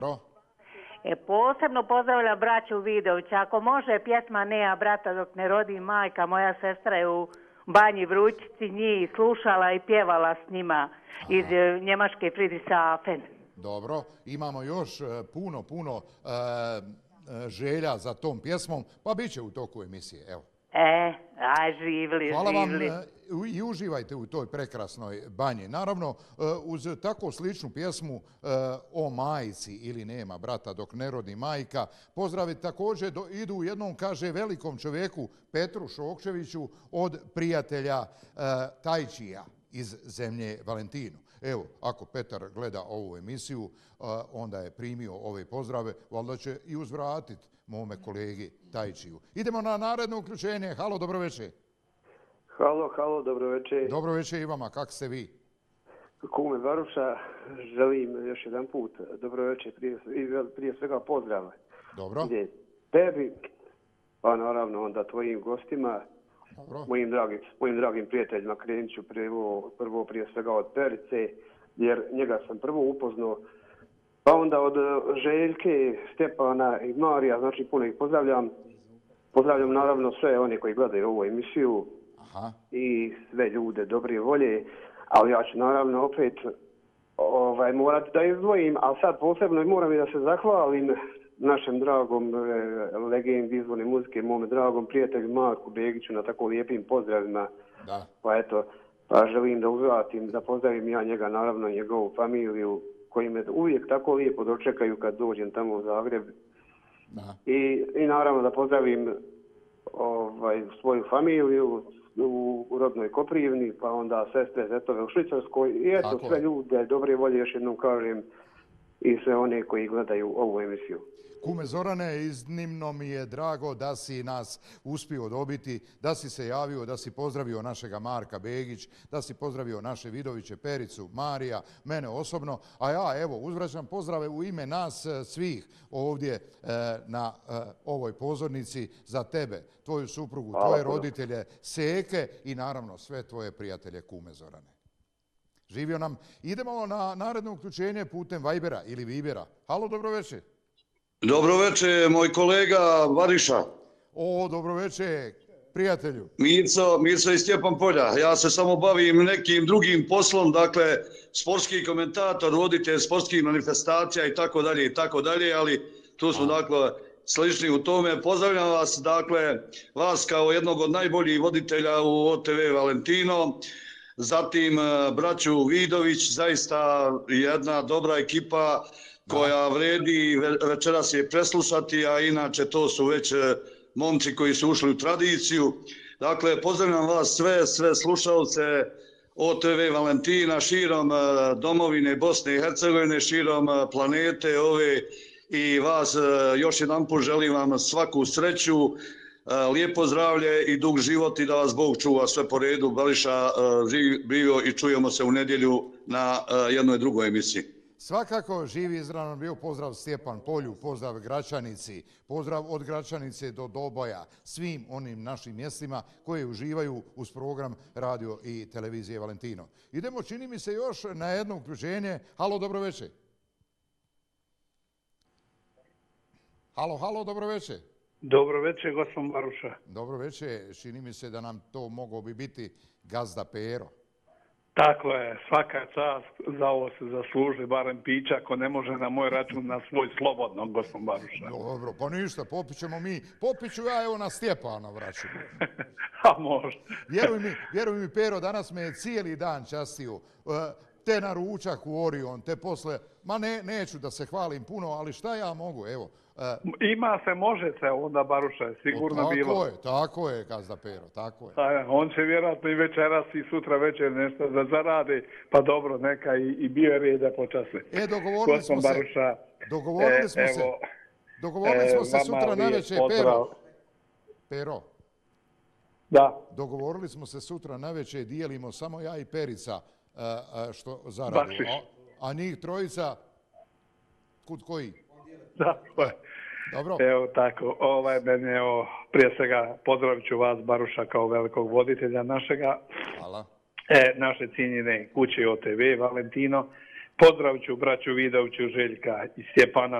Posebno pozdravljam braću Vidovića. Ako može pjesma Nema brata dok ne rodi majka, moja sestra je u Banji Vrućici njih slušala i pjevala s njima iz Njemačke Friedrichshafen. Dobro, imamo još puno želja za tom pjesmom, pa bit će u toku emisije, evo. Živli. Hvala vam i uživajte u toj prekrasnoj banji. Naravno, uz tako sličnu pjesmu o majici ili Nema brata dok ne rodi majka, pozdravi također idu jednom, kaže, velikom čovjeku Petru Šokčeviću od prijatelja Tajčija iz zemlje Valentinu. Evo, ako Petar gleda ovu emisiju, onda je primio ove pozdrave, valjda će i uzvratiti mome kolegi Tajčiju. Idemo na naredno uključenje. Halo, dobro večer. Halo, dobro večer. Dobro večer i vama, kako ste vi? Kume Baruša, želim još jedan put dobro večer, prije svega pozdrav. Dobro. Tebi, pa naravno onda tvojim gostima, mojim dragim prijateljima, krenut ću prvo prije svega od Perice, jer njega sam prvo upoznao, pa onda od Željke, Stjepana i Marija, znači puno ih pozdravljam. Pozdravljam naravno sve one koji gledaju ovu emisiju i sve ljude dobre volje, ali ja ću naravno opet morati da izdvojim, ali sad posebno moram i da se zahvalim našem dragom legendi izvorne muzike, mome dragom prijatelju Marku Begiću na tako lijepim pozdravima. Pa eto, želim da uzvratim, da pozdravim ja njega, naravno njegovu familiju, koji me uvijek tako lijepo dočekaju kad dođem tamo u Zagreb. I naravno da pozdravim svoju familiju u rodnoj Koprivni, pa onda sestre zetove u Švicarskoj i eto sve ljude dobre volje, još jednom kažem, i sve one koji gledaju ovu emisiju. Kume Zorane, iznimno mi je drago da si nas uspio dobiti, da si se javio, da si pozdravio našega Marka Begić, da si pozdravio naše Vidoviće, Pericu, Marija, mene osobno, a ja evo uzvraćam pozdrave u ime nas svih ovdje na ovoj pozornici za tebe, tvoju suprugu, tvoje roditelje, Seke i naravno sve tvoje prijatelje, kume Zorane. Živio nam. Idemo na naredno uključenje putem Vibera ili Vibera. Halo, dobro večer. Dobro večer, moj kolega Variša. Dobro večer, prijatelju. Mirco iz Stjepan Polja. Ja se samo bavim nekim drugim poslom, dakle, sportski komentator, voditelj sportskih manifestacija i tako dalje, ali tu smo, dakle, slični u tome. Pozdravljam vas, dakle, vas kao jednog od najboljih voditelja u OTV Valentino, zatim braću Vidović, zaista jedna dobra ekipa koja vredi večeras je preslušati, a inače to su već momci koji su ušli u tradiciju. Dakle, pozdravljam vas sve slušalce OTV Valentina širom domovine Bosne i Hercegovine, širom planete ove i vas još jedan put želim vam svaku sreću, lijepo zdravlje i dug život i da vas Bog čuva sve po redu. Bališa, živio i čujemo se u nedjelju na jednoj drugoj emisiji. Svakako živi izravno bio pozdrav Stjepan Polju, pozdrav Gračanici, pozdrav od Gračanice do Doboja, svim onim našim mjestima koji uživaju uz program radio i televizije Valentino. Idemo, čini mi se, još na jedno uključenje. Halo, dobro večer. Halo, dobro večer. Dobro večer, gospodin Baruša. Dobro večer, čini mi se da nam to mogao bi biti gazda Pero. Tako je, svaka čast, za ovo se zasluži, barem pića, ako ne može na moj račun, na svoj slobodno, gospodin Baruša. Dobro, pa ništa, popiću ja evo na Stjepana vraću. A može. Vjeruj mi, Pero, danas me je cijeli dan častio. Te na ručak u Orion, te posle, neću da se hvalim puno, ali šta ja mogu, evo. Ima se, može se, onda Baruša je sigurno bilo. Tako je, gazda Pero, tako je. On će vjerojatno i večeras i sutra večer nešto da zarade, pa dobro, neka i bio je red da počasne. Dogovorili smo se sutra navečer, Pero. Da. Dogovorili smo se sutra navečer, dijelimo samo ja i Perica što zaradu. A njih trojica, kud koji? Da, dobro. Evo tako, mene, prije svega pozdravit ću vas, Baruša, kao velikog voditelja našega. Hvala. Naše cijenjene kuće OTV Valentino, Pozdravit ću braću Vidoviću, Željka i Stjepana